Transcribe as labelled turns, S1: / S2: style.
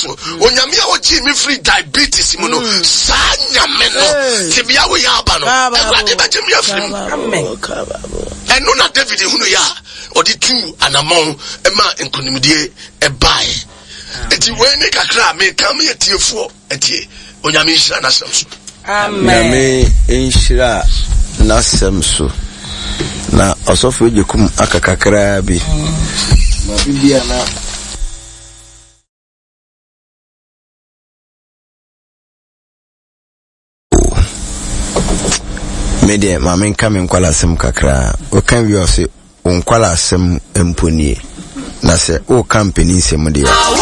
S1: so onyame a oji me free diabetes mu no sa nyame no tibia we ya aba no Awurade ba jemi afrim amen eno na David hunu ya odi tu anamon ema nkonimdie ebae eti we ne kakra me kam ye tiefo eti onyame nhyira na samso amen onyame nhyira na samso na osofo ejekum akakakra bi ma bibia na media mamen kamen kwala asem kakra o kan wi o se on kwala asem emponie na se o company nsem de